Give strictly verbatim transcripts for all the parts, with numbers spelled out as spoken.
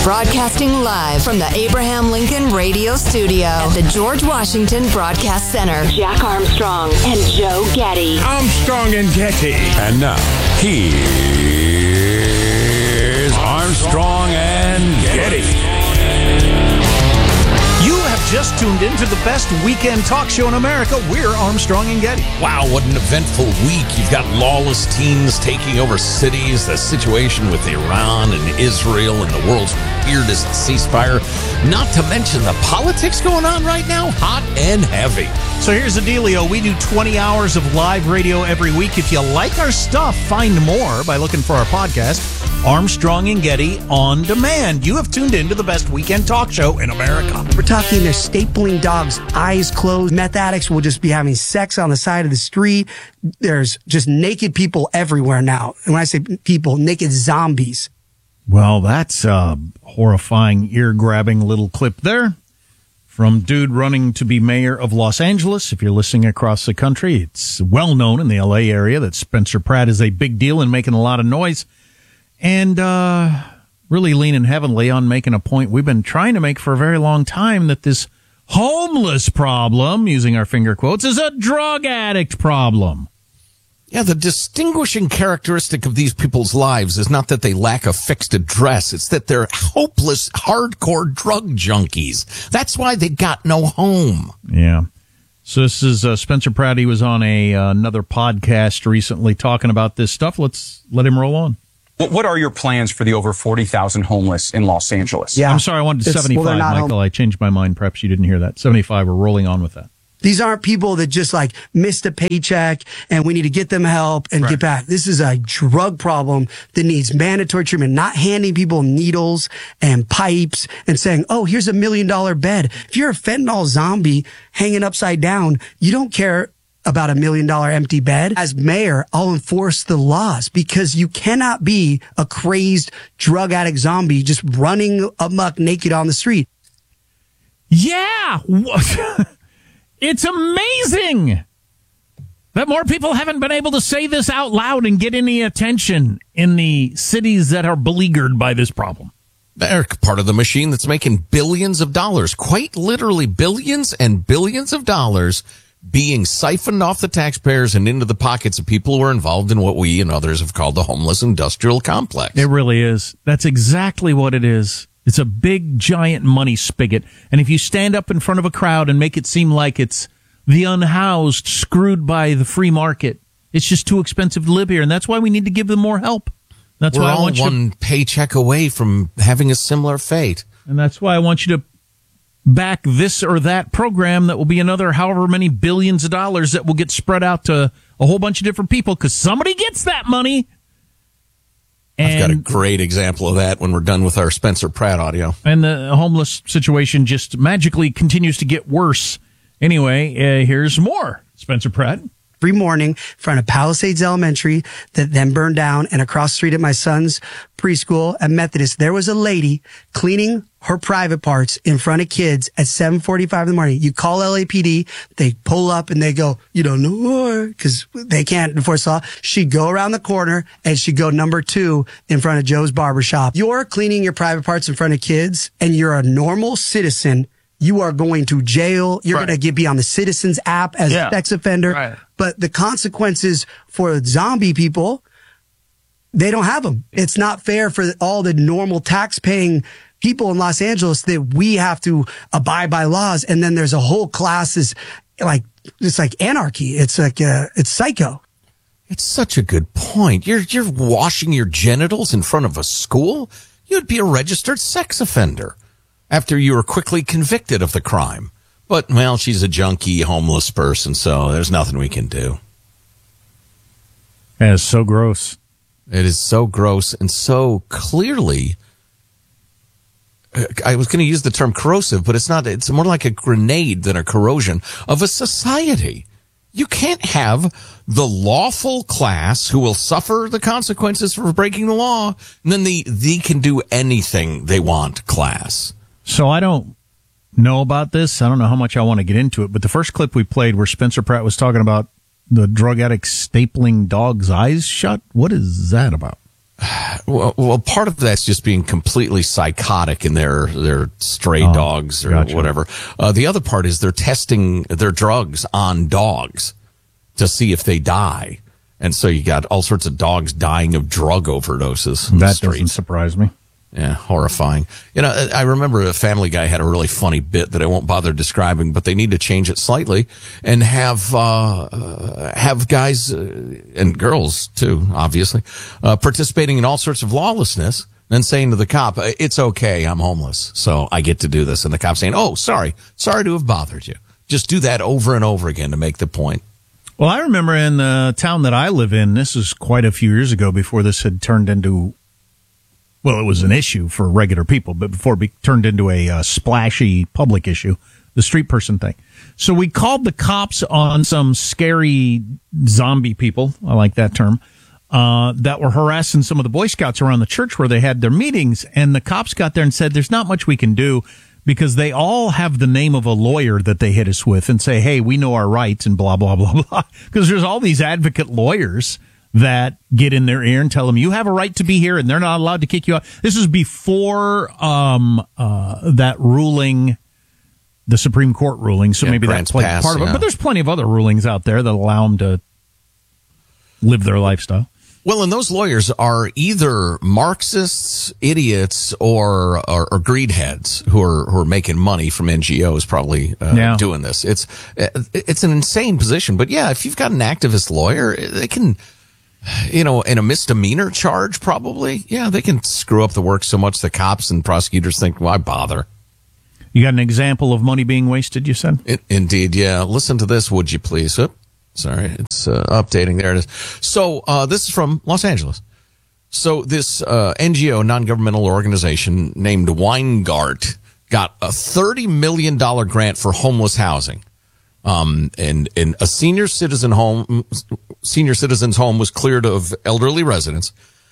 Broadcasting live from the Abraham Lincoln Radio Studio at the George Washington Broadcast Center. Jack Armstrong and Joe Getty. Armstrong and Getty. And now, here's Armstrong and Getty. You have just tuned into the best weekend talk show in America. We're Armstrong and Getty. Wow, what an eventful week. You've got lawless teens taking over cities, the situation with Iran and Israel and the world's weirdest ceasefire, not to mention the politics going on right now, hot and heavy. So here's the dealio. We do twenty hours of live radio every week. If you like our stuff, find more by looking for our podcast, Armstrong and Getty On Demand. You have tuned into the best weekend talk show in America. We're talking they're stapling dogs, eyes closed. Meth addicts will just be having sex on the side of the street. There's just naked people everywhere now. And when I say people, naked zombies. Well, that's a horrifying, ear-grabbing little clip there from dude running to be mayor of Los Angeles. If you're listening across the country, it's well known in the L A area that Spencer Pratt is a big deal and making a lot of noise. And uh really leaning heavily on making a point we've been trying to make for a very long time, that this homeless problem, using our finger quotes, is a drug addict problem. Yeah, the distinguishing characteristic of these people's lives is not that they lack a fixed address. It's that they're hopeless, hardcore drug junkies. That's why they got no home. Yeah. So this is uh, Spencer Pratt. He was on a uh, another podcast recently talking about this stuff. Let's let him roll on. What are your plans for the over forty thousand homeless in Los Angeles? Yeah. I'm sorry, I wanted It's- seventy-five, well, they're not Michael. home. I changed my mind. Perhaps you didn't hear that. seventy-five, we're rolling on with that. These aren't people that just like missed a paycheck and we need to get them help and Right. get back. This is a drug problem that needs mandatory treatment, not handing people needles and pipes and saying, oh, here's a million dollar bed. If you're a fentanyl zombie hanging upside down, you don't care about a million dollar empty bed. As mayor, I'll enforce the laws because you cannot be a crazed drug addict zombie just running amok naked on the street. Yeah. It's amazing that more people haven't been able to say this out loud and get any attention in the cities that are beleaguered by this problem. They're part of the machine that's making billions of dollars, quite literally billions and billions of dollars being siphoned off the taxpayers and into the pockets of people who are involved in what we and others have called the homeless industrial complex. It really is. That's exactly what it is. It's a big, giant money spigot. And if you stand up in front of a crowd and make it seem like it's the unhoused screwed by the free market, it's just too expensive to live here. And that's why we need to give them more help. That's We're why I all want you one to, paycheck away from having a similar fate. and that's why I want you to back this or that program that will be another however many billions of dollars that will get spread out to a whole bunch of different people, because somebody gets that money. And, I've got a great example of that when we're done with our Spencer Pratt audio. and the homeless situation just magically continues to get worse. Anyway, uh, here's more. Spencer Pratt. Every morning in front of Palisades Elementary that then burned down, and across the street at my son's preschool at Methodist, there was a lady cleaning her private parts in front of kids at seven forty-five in the morning. You call L A P D, they pull up and they go, you don't know more, because they can't enforce law. She'd go around the corner and she'd go number two in front of Joe's barbershop. You're cleaning your private parts in front of kids and you're a normal citizen. You are going to jail. You're Right. going to be on the Citizens app as Yeah. a sex offender. Right. But the consequences for zombie people, they don't have them. It's not fair for all the normal tax-paying people in Los Angeles that we have to abide by laws. And then there's a whole class is like, it's like anarchy. It's like, uh, it's psycho. It's such a good point. You're you're washing your genitals in front of a school? You'd be a registered sex offender after you were quickly convicted of the crime. But, well, she's a junkie, homeless person, so there's nothing we can do. That is so gross. It is so gross and so clearly, I was going to use the term corrosive, but it's not. It's more like a grenade than a corrosion of a society. You can't have the lawful class who will suffer the consequences for breaking the law, and then the they can do anything they want class. So I don't know about this. I don't know how much I want to get into it, but the first clip we played where Spencer Pratt was talking about the drug addict stapling dogs' eyes shut, what is that about? Well, well, part of that's just being completely psychotic in their their stray Oh, dogs or gotcha. whatever. Uh, the other part is they're testing their drugs on dogs to see if they die. And so you got all sorts of dogs dying of drug overdoses. in the That doesn't streets. surprise me. Yeah, horrifying. You know, I remember a Family Guy had a really funny bit that I won't bother describing, but they need to change it slightly and have uh, uh have guys uh, and girls too, obviously, uh, participating in all sorts of lawlessness, and saying to the cop, "It's okay, I'm homeless, so I get to do this," and the cop saying, "Oh, sorry, sorry to have bothered you." Just do that over and over again to make the point. Well, I remember in the town that I live in, this is quite a few years ago before this had turned into, well, it was an issue for regular people, but before it be, turned into a uh, splashy public issue, the street person thing. So we called the cops on some scary zombie people, I like that term, uh, that were harassing some of the Boy Scouts around the church where they had their meetings. And the cops got there and said, there's not much we can do because they all have the name of a lawyer that they hit us with and say, hey, we know our rights and blah, blah, blah, blah. Because there's all these advocate lawyers that get in their ear and tell them you have a right to be here and they're not allowed to kick you out. This is before um, uh, that ruling, the Supreme Court ruling. So Yeah, maybe Grants that's played passed, part of it. yeah. But there's plenty of other rulings out there that allow them to live their lifestyle. Well, and those lawyers are either Marxists, idiots, or or, or greed heads who are who are making money from N G Os, probably uh, Yeah. doing this. It's it's an insane position, but yeah, if you've got an activist lawyer, they can, you know, in a misdemeanor charge, probably, yeah, they can screw up the work so much the cops and prosecutors think, why bother? You got an example of money being wasted, you said? It, indeed, yeah. Listen to this, would you please? Oop, sorry, it's uh, updating. There it is. So uh, this is from Los Angeles. So this uh, N G O, non-governmental organization named Weingart, got a thirty million dollars grant for homeless housing. Um, and, and a senior citizen home, senior citizen's home was cleared of elderly residents.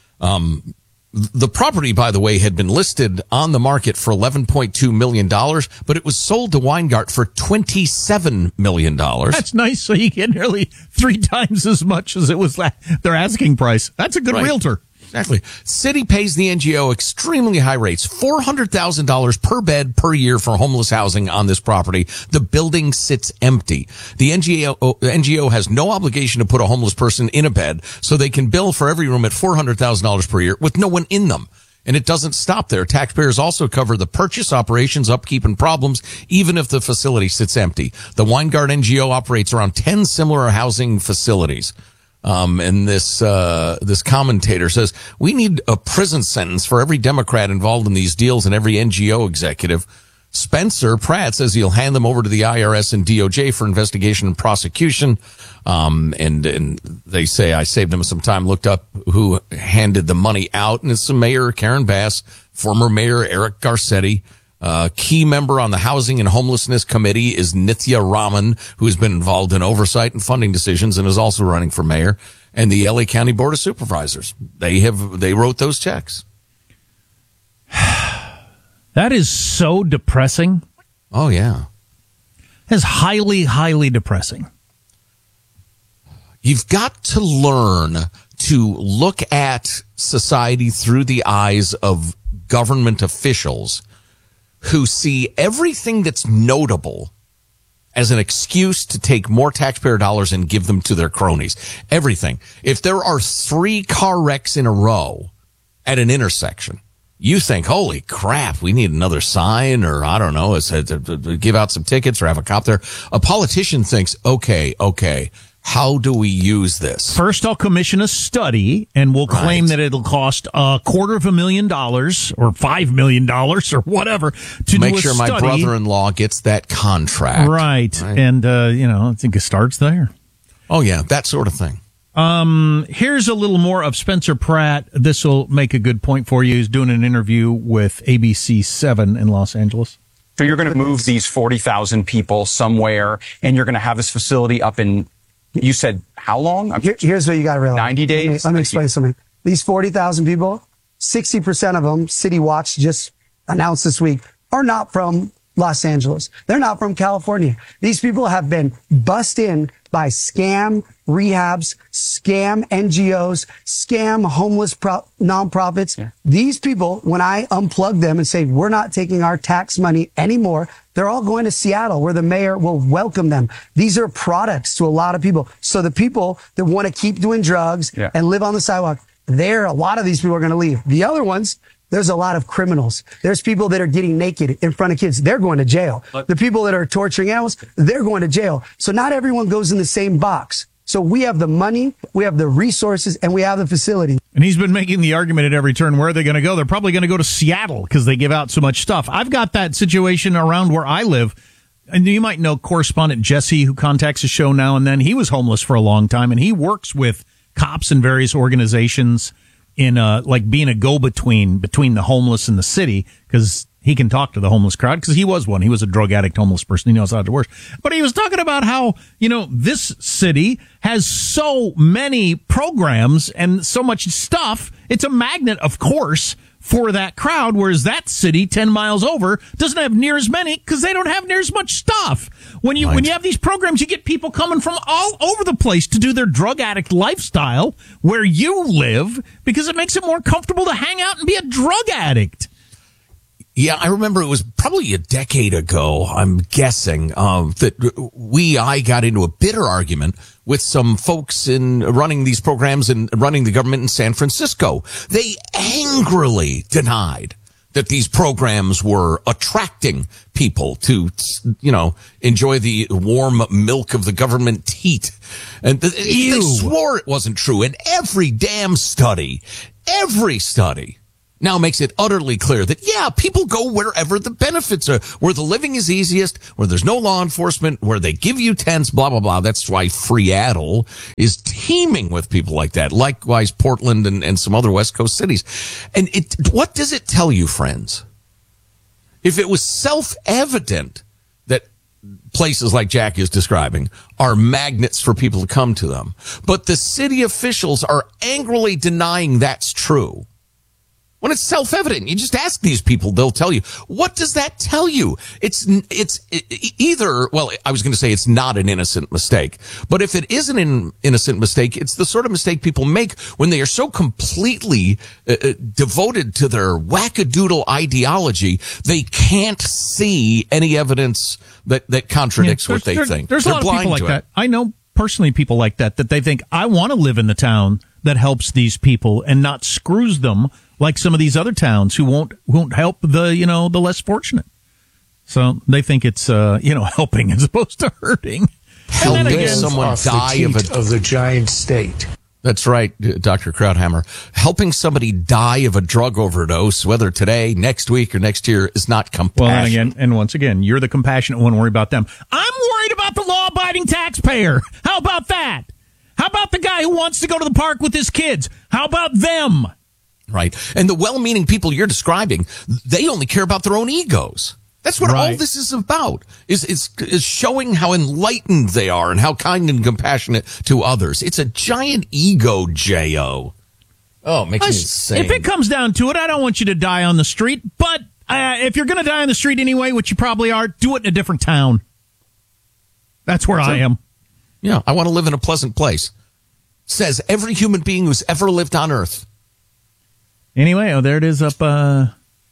Um, the property, by the way, had been listed on the market for eleven point two million dollars, but it was sold to Weingart for twenty-seven million dollars. That's nice. So you get nearly three times as much as it was la- their asking price. That's a good Right. realtor. Exactly. City pays the N G O extremely high rates, four hundred thousand dollars per bed per year for homeless housing on this property. The building sits empty. The N G O, N G O has no obligation to put a homeless person in a bed, so they can bill for every room at four hundred thousand dollars per year with no one in them. And it doesn't stop there. Taxpayers also cover the purchase, operations, upkeep, and problems, even if the facility sits empty. The Weingart N G O operates around ten similar housing facilities. Um, and this, uh, this commentator says, we need a prison sentence for every Democrat involved in these deals and every N G O executive. Spencer Pratt says he'll hand them over to the I R S and D O J for investigation and prosecution. Um, and, and they say, I saved him some time, looked up who handed the money out, and it's Mayor Karen Bass, former Mayor Eric Garcetti. Uh, key member on the Housing and Homelessness Committee is Nithya Raman, who has been involved in oversight and funding decisions and is also running for mayor. And the L A County Board of Supervisors. They have, they wrote those checks. That is so depressing. Oh, yeah. That's highly, highly depressing. You've got to learn to look at society through the eyes of government officials who see everything that's notable as an excuse to take more taxpayer dollars and give them to their cronies. Everything. If there are three car wrecks in a row at an intersection, you think, holy crap, we need another sign, or I don't know, it's, it's, it's, give out some tickets or have a cop there. A politician thinks, okay, okay, how do we use this? First, I'll commission a study, and we'll claim Right. that it'll cost a quarter of a million dollars or five million dollars or whatever to Make do a sure my study. brother-in-law gets that contract. Right. Right. And, uh, you know, I think it starts there. Oh, yeah, that sort of thing. Um, here's a little more of Spencer Pratt. This will make a good point for you. He's doing an interview with A B C seven in Los Angeles. So you're going to move these forty thousand people somewhere, and you're going to have this facility up in, you said, how long? I'm- Here, here's what you got to realize. ninety days? Let me, let me explain something. These forty thousand people, sixty percent of them, City Watch just announced this week, are not from Los Angeles. They're not from California. These people have been bussed in by scam rehabs, scam N G Os, scam homeless pro- nonprofits. Yeah. These people, when I unplug them and say, we're not taking our tax money anymore, they're all going to Seattle where the mayor will welcome them. These are products to a lot of people. So the people that want to keep doing drugs yeah. and live on the sidewalk, there, a lot of these people are going to leave. The other ones, there's a lot of criminals. There's people that are getting naked in front of kids. They're going to jail. But the people that are torturing animals, they're going to jail. So not everyone goes in the same box. So we have the money, we have the resources, and we have the facility. And he's been making the argument at every turn, where are they going to go? They're probably going to go to Seattle because they give out so much stuff. I've got that situation around where I live. And you might know correspondent Jesse, who contacts the show now and then. He was homeless for a long time, and he works with cops and various organizations in uh like being a go-between between the homeless and the city, because he can talk to the homeless crowd, because he was one. He was a drug addict, homeless person. He knows how to work. But he was talking about how, you know, this city has so many programs and so much stuff. It's a magnet, of course, for that crowd, whereas that city ten miles over doesn't have near as many because they don't have near as much stuff. When you right. when you have these programs, you get people coming from all over the place to do their drug addict lifestyle where you live, because it makes it more comfortable to hang out and be a drug addict. Yeah, I remember it was probably a decade ago, I'm guessing, um, that we, I got into a bitter argument with some folks in running these programs and running the government in San Francisco. They angrily denied that these programs were attracting people to, you know, enjoy the warm milk of the government teat. And th- they swore it wasn't true. And every damn study, every study now makes it utterly clear that, yeah, people go wherever the benefits are, where the living is easiest, where there's no law enforcement, where they give you tents, blah, blah, blah. That's why Seattle is teeming with people like that. Likewise, Portland and, and some other West Coast cities. And it, what does it tell you, friends? If it was self-evident that places like Jack is describing are magnets for people to come to them, but the city officials are angrily denying that's true, when it's self-evident, you just ask these people, they'll tell you. What does that tell you? It's, it's either, well, I was going to say it's not an innocent mistake, but if it is an innocent mistake, it's the sort of mistake people make when they are so completely uh, devoted to their wackadoodle ideology, they can't see any evidence that, that contradicts yeah, what they there, think. There's They're a lot of people like it. that. I know personally people like that, that they think, I want to live in the town that helps these people and not screws them like some of these other towns who won't won't help the, you know, the less fortunate. So they think it's, uh, you know, helping as opposed to hurting. Helping again, someone die the of a of the giant state. That's right, Doctor Krauthammer. Helping somebody die of a drug overdose, whether today, next week, or next year, is not compassion. Well, and again, and once again, you're the compassionate one. Worry about them. I'm worried about the law-abiding taxpayer. How about that? How about the guy who wants to go to the park with his kids? How about them? Right. And the well-meaning people you're describing, they only care about their own egos. That's what right. all this is about, is, is, is showing how enlightened they are and how kind and compassionate to others. It's a giant ego, J O. Oh, it makes I, me insane. If it comes down to it, I don't want you to die on the street, but uh, if you're going to die on the street anyway, which you probably are, do it in a different town. That's where That's I it. am. Yeah, I want to live in a pleasant place. Says every human being who's ever lived on Earth. Anyway, oh, there it is up. Uh,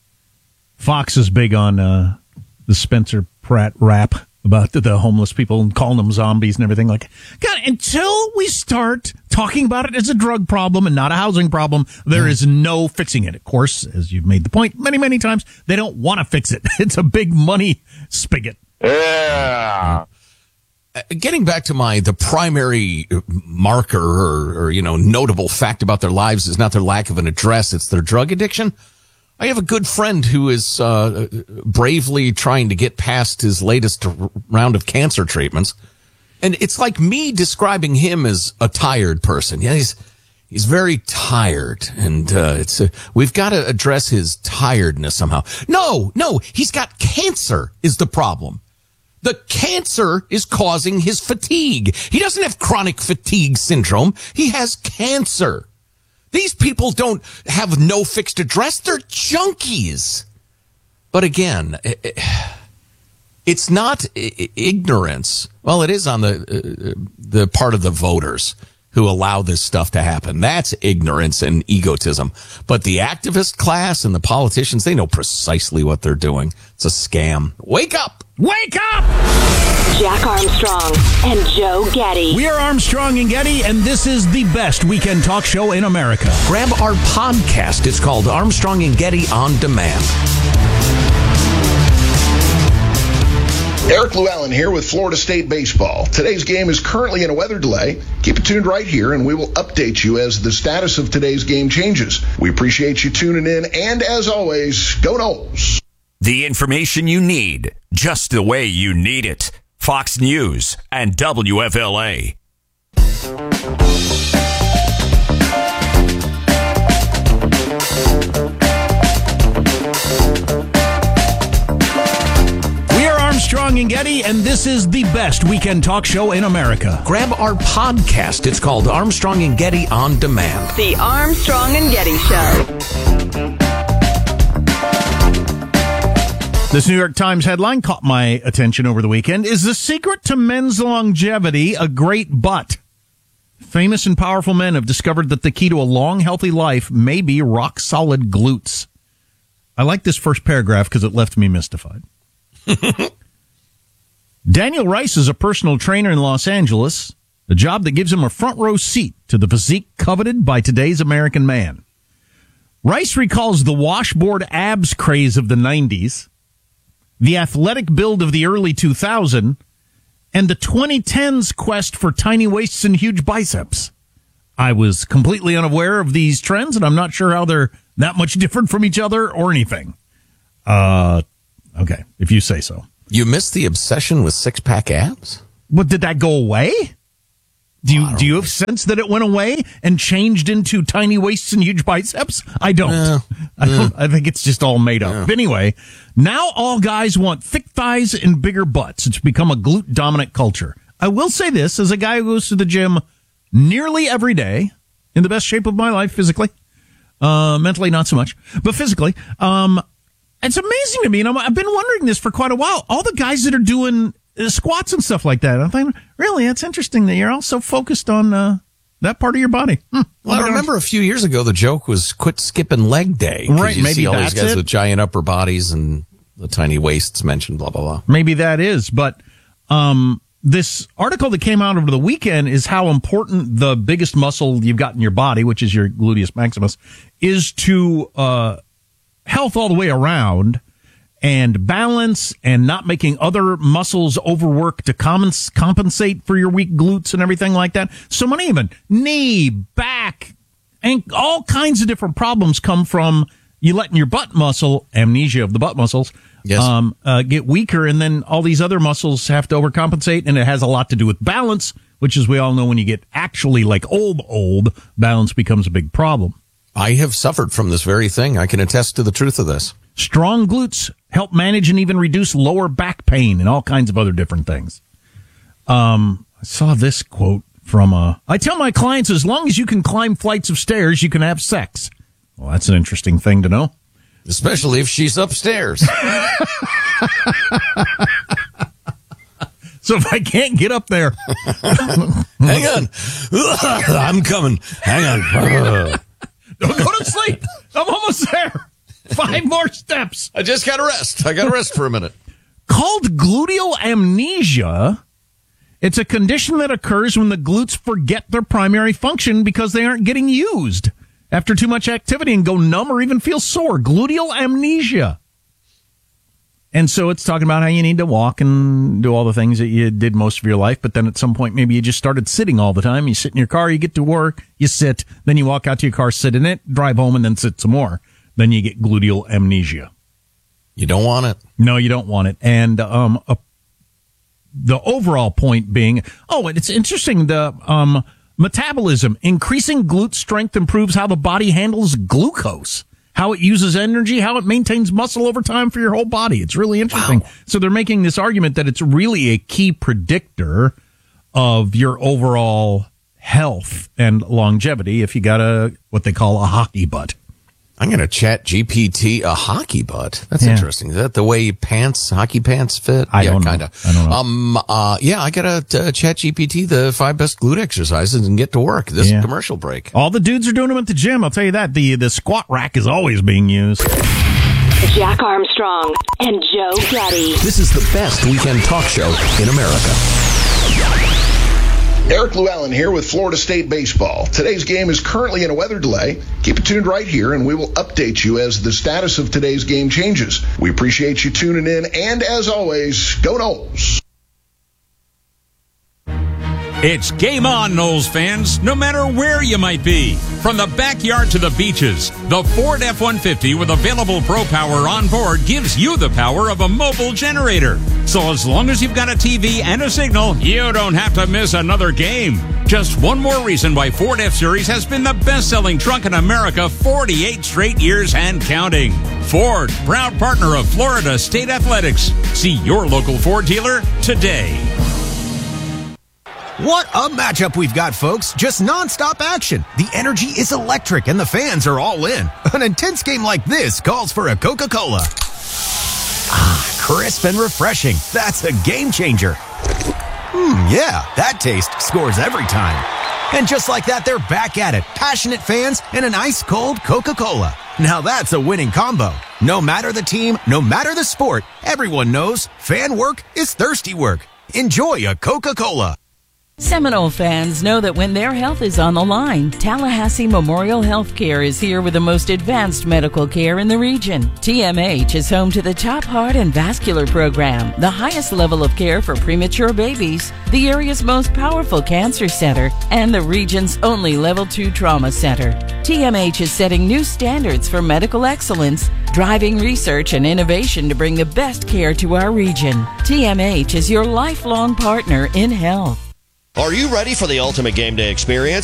Fox is big on uh, the Spencer Pratt rap about the, the homeless people and calling them zombies and everything. Like, God, until we start talking about it as a drug problem and not a housing problem, there is no fixing it. Of course, as you've made the point many, many times, they don't want to fix it. It's a big money spigot. Yeah. Getting back to my, the primary marker or, or, you know, notable fact about their lives is not their lack of an address, it's their drug addiction. I have a good friend who is uh, bravely trying to get past his latest round of cancer treatments. And it's like me describing him as a tired person. Yeah, he's he's very tired. And uh, it's a, we've got to address his tiredness somehow. No, no, he's got cancer is the problem. The cancer is causing his fatigue. He doesn't have chronic fatigue syndrome. He has cancer. These people don't have no fixed address. They're junkies. But again, It's not I- ignorance. Well, it is on the uh, the part of the voters who allow this stuff to happen. That's ignorance and egotism. But the activist class and the politicians, they know precisely what they're doing. It's a scam. Wake up! Wake up! Jack Armstrong and Joe Getty. We are Armstrong and Getty, and this is the best weekend talk show in America. Grab our podcast. It's called Armstrong and Getty On Demand. Eric Llewellyn here with Florida State Baseball. Today's game is currently in a weather delay. Keep it tuned right here, and we will update you as the status of today's game changes. We appreciate you tuning in, and as always, go Noles. The information you need, just the way you need it. Fox News and W F L A. Armstrong and Getty, and this is the best weekend talk show in America. Grab our podcast. It's called Armstrong and Getty On Demand. The Armstrong and Getty Show. This New York Times headline caught my attention over the weekend. Is the secret to men's longevity a great butt? Famous and powerful men have discovered that the key to a long, healthy life may be rock-solid glutes. I like this first paragraph because it left me mystified. Daniel Rice is a personal trainer in Los Angeles, a job that gives him a front row seat to the physique coveted by today's American man. Rice recalls the washboard abs craze of the nineties, the athletic build of the early two thousands, and the twenty tens quest for tiny waists and huge biceps. I was completely unaware of these trends, and I'm not sure how they're that much different from each other or anything. Uh, okay, if you say so. You missed the obsession with six-pack abs? What, did that go away? Do you do you have sense that it went away and changed into tiny waists and huge biceps? I don't. Uh, I don't. I think it's just all made up. Yeah. But anyway, now all guys want thick thighs and bigger butts. It's become a glute-dominant culture. I will say this, as a guy who goes to the gym nearly every day, in the best shape of my life physically, uh, mentally not so much, but physically, um, it's amazing to me, and I'm, I've been wondering this for quite a while. All the guys that are doing uh, squats and stuff like that, I'm thinking, really, that's interesting that you're all so focused on uh, that part of your body. Hmm. Well, I remember a few years ago, the joke was quit skipping leg day. Right, you maybe see all that's these guys it. with giant upper bodies and the tiny waists mentioned, blah, blah, blah. Maybe that is, but um, this article that came out over the weekend is how important the biggest muscle you've got in your body, which is your gluteus maximus, is to uh, health all the way around, and balance, and not making other muscles overwork to compens- compensate for your weak glutes and everything like that. So many of them, knee, back, and all kinds of different problems come from you letting your butt muscle, amnesia of the butt muscles, Yes. um, uh, get weaker, and then all these other muscles have to overcompensate, and it has a lot to do with balance, which, as we all know, when you get actually like old, old, balance becomes a big problem. I have suffered from this very thing. I can attest to the truth of this. Strong glutes help manage and even reduce lower back pain and all kinds of other different things. Um, I saw this quote from, uh, I tell my clients, as long as you can climb flights of stairs, you can have sex. Well, that's an interesting thing to know. Especially if she's upstairs. So if I can't get up there. Hang on. I'm coming. Hang on. Don't go to sleep. I'm almost there. Five more steps. I just got to rest. I got to rest for a minute. Called gluteal amnesia, it's a condition that occurs when the glutes forget their primary function because they aren't getting used after too much activity and go numb or even feel sore. Gluteal amnesia. And so it's talking about how you need to walk and do all the things that you did most of your life, but then at some point maybe you just started sitting all the time. You sit in your car, you get to work, you sit, then you walk out to your car, sit in it, drive home, and then sit some more. Then you get gluteal amnesia. You don't want it. No, you don't want it. And um, a, the overall point being, oh, and it's interesting, the um, metabolism. Increasing glute strength improves how the body handles glucose, how it uses energy, how it maintains muscle over time for your whole body. It's really interesting. Wow. So they're making this argument that it's really a key predictor of your overall health and longevity if you got a what they call a hockey butt. I'm going to chat G P T a hockey butt. That's Yeah. interesting. Is that the way pants, hockey pants fit? I yeah, don't know. kinda. I don't know. Um, uh, yeah, I got to uh, chat G P T the five best glute exercises and get to work. This Yeah. commercial break. All the dudes are doing them at the gym. I'll tell you that. The the squat rack is always being used. Jack Armstrong and Joe Getty. This is the best weekend talk show in America. Eric Llewellyn here with Florida State Baseball. Today's game is currently in a weather delay. Keep it tuned right here, and we will update you as the status of today's game changes. We appreciate you tuning in, and as always, go Noles. It's game on, Knowles fans, no matter where you might be. From the backyard to the beaches, the Ford F one fifty with available Pro Power on board gives you the power of a mobile generator. So as long as you've got a T V and a signal, you don't have to miss another game. Just one more reason why Ford F-Series has been the best-selling truck in America forty-eight straight years and counting. Ford, proud partner of Florida State Athletics. See your local Ford dealer today. What a matchup we've got, folks. Just nonstop action. The energy is electric and the fans are all in. An intense game like this calls for a Coca-Cola. Ah, crisp and refreshing. That's a game changer. Hmm, yeah, that taste scores every time. And just like that, they're back at it. Passionate fans and an ice-cold Coca-Cola. Now that's a winning combo. No matter the team, no matter the sport, everyone knows fan work is thirsty work. Enjoy a Coca-Cola. Seminole fans know that when their health is on the line, Tallahassee Memorial Healthcare is here with the most advanced medical care in the region. T M H is home to the top heart and vascular program, the highest level of care for premature babies, the area's most powerful cancer center, and the region's only level two trauma center. T M H is setting new standards for medical excellence, driving research and innovation to bring the best care to our region. T M H is your lifelong partner in health. Are you ready for the ultimate game day experience?